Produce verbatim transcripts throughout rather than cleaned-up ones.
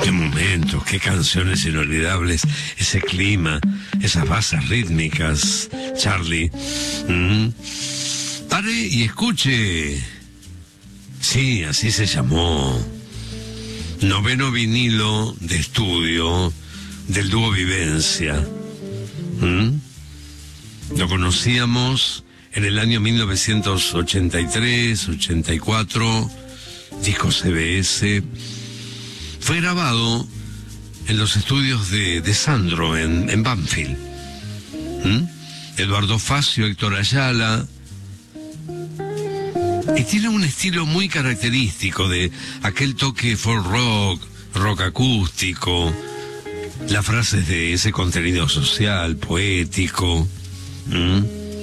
Qué momentos, qué canciones inolvidables, ese clima, esas bases rítmicas, Charlie. ¿Mm? Pare y escuche. Sí, así se llamó. Noveno vinilo de estudio del dúo Vivencia. ¿Mm? Lo conocíamos en el año mil novecientos ochenta y tres, ochenta y cuatro, disco C B S. Fue grabado en los estudios de, de Sandro, en, en Banfield. ¿Mm? Eduardo Facio, Héctor Ayala. Y tiene un estilo muy característico de aquel toque folk rock, rock acústico, las frases de ese contenido social, poético. ¿Mm?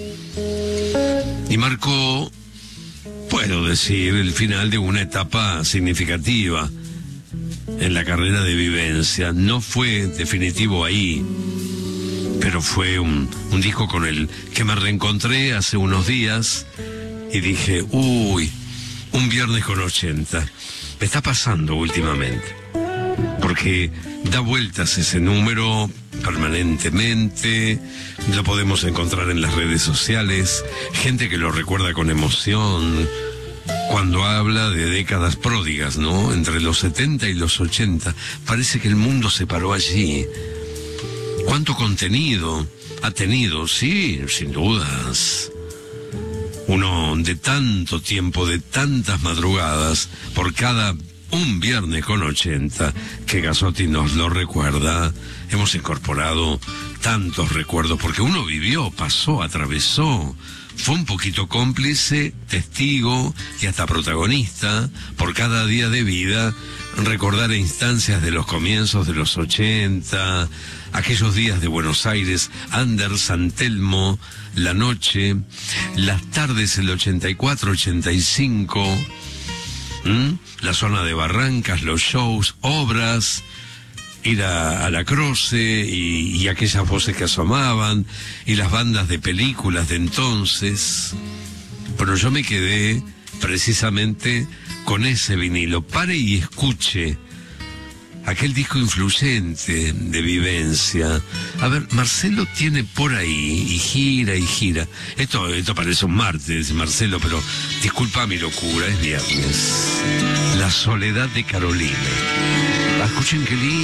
Y marcó, puedo decir, el final de una etapa significativa en la carrera de Vivencia. No fue definitivo ahí, pero fue un, un disco con el que me reencontré hace unos días y dije, uy, un viernes con ochenta. Me está pasando últimamente, porque da vueltas ese número permanentemente, lo podemos encontrar en las redes sociales, gente que lo recuerda con emoción, cuando habla de décadas pródigas, ¿no? Entre los setenta y los ochenta, parece que el mundo se paró allí. ¿Cuánto contenido ha tenido? Sí, sin dudas. Uno de tanto tiempo, de tantas madrugadas, por cada un viernes con ochenta, que Gazzotti nos lo recuerda, hemos incorporado tantos recuerdos, porque uno vivió, pasó, atravesó, fue un poquito cómplice, testigo y hasta protagonista por cada día de vida, recordar instancias de los comienzos de los ochenta, aquellos días de Buenos Aires, Anders, San Telmo, la noche, las tardes del ochenta y cuatro, ochenta y cinco, ¿Mm? la zona de Barrancas, los shows, obras, ir a, a la Croce y, y aquellas voces que asomaban, y las bandas de películas de entonces. Pero yo me quedé precisamente con ese vinilo. Pare y escuche aquel disco influyente de Vivencia. A ver, Marcelo tiene por ahí, y gira y gira. Esto, esto parece un martes, Marcelo, pero disculpa mi locura, es viernes. La soledad de Carolina. Escuchen qué lindo.